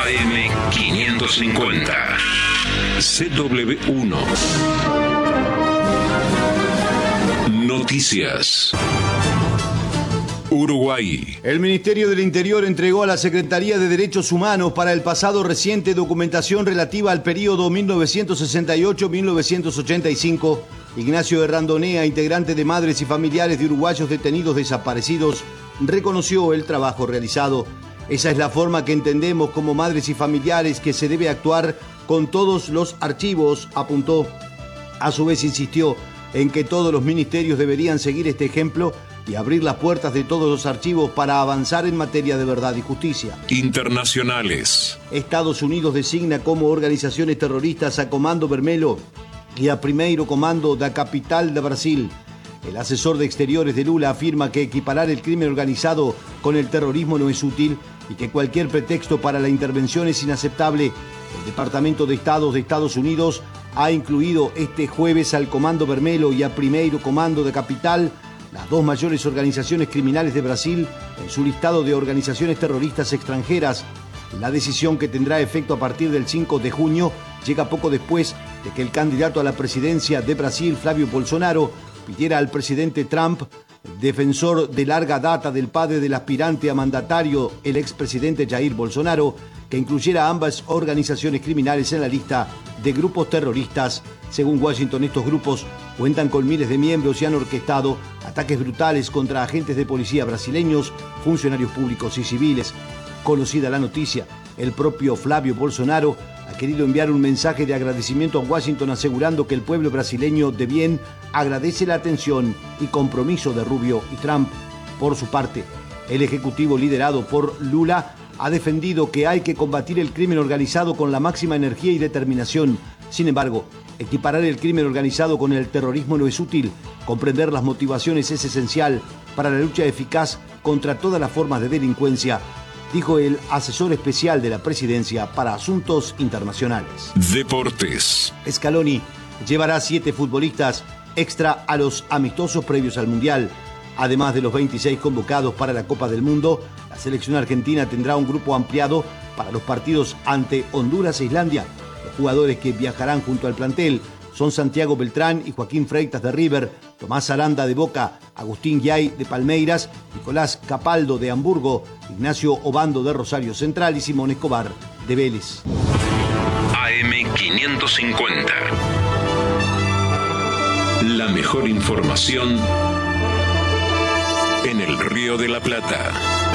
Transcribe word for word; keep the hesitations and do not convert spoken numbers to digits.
A M quinientos cincuenta. C W uno. Noticias. Uruguay. El Ministerio del Interior entregó a la Secretaría de Derechos Humanos para el pasado reciente documentación relativa al periodo mil novecientos sesenta y ocho a mil novecientos ochenta y cinco. Ignacio Errandonea, integrante de Madres y Familiares de Uruguayos Detenidos Desaparecidos, reconoció el trabajo realizado. Esa es la forma que entendemos como madres y familiares que se debe actuar con todos los archivos, apuntó. A su vez insistió en que todos los ministerios deberían seguir este ejemplo y abrir las puertas de todos los archivos para avanzar en materia de verdad y justicia. Internacionales. Estados Unidos designa como organizaciones terroristas a Comando Vermelho y a Primeiro Comando da Capital de Brasil. El asesor de Exteriores de Lula afirma que equiparar el crimen organizado con el terrorismo no es útil y que cualquier pretexto para la intervención es inaceptable. El Departamento de Estado de Estados Unidos ha incluido este jueves al Comando Vermelho y a Primeiro Comando da Capital, las dos mayores organizaciones criminales de Brasil, en su listado de organizaciones terroristas extranjeras. La decisión, que tendrá efecto a partir del cinco de junio, llega poco después de que el candidato a la presidencia de Brasil, Flávio Bolsonaro, pidiera al presidente Trump, defensor de larga data del padre del aspirante a mandatario, el expresidente Jair Bolsonaro, que incluyera a ambas organizaciones criminales en la lista de grupos terroristas. Según Washington, estos grupos cuentan con miles de miembros y han orquestado ataques brutales contra agentes de policía brasileños, funcionarios públicos y civiles. Conocida la noticia, el propio Flávio Bolsonaro ha querido enviar un mensaje de agradecimiento a Washington, asegurando que el pueblo brasileño de bien agradece la atención y compromiso de Rubio y Trump. Por su parte, el ejecutivo liderado por Lula ha defendido que hay que combatir el crimen organizado con la máxima energía y determinación. Sin embargo, equiparar el crimen organizado con el terrorismo no es útil. Comprender las motivaciones es esencial para la lucha eficaz contra todas las formas de delincuencia, dijo el asesor especial de la presidencia para asuntos internacionales. Deportes. Scaloni llevará siete futbolistas extra a los amistosos previos al Mundial. Además de los veintiséis convocados para la Copa del Mundo, la selección argentina tendrá un grupo ampliado para los partidos ante Honduras e Islandia. Los jugadores que viajarán junto al plantel son Santiago Beltrán y Joaquín Freitas de River, Tomás Aranda de Boca, Agustín Yay de Palmeiras, Nicolás Capaldo de Hamburgo, Ignacio Obando de Rosario Central y Simón Escobar de Vélez. A M quinientos cincuenta. La mejor información en el Río de la Plata.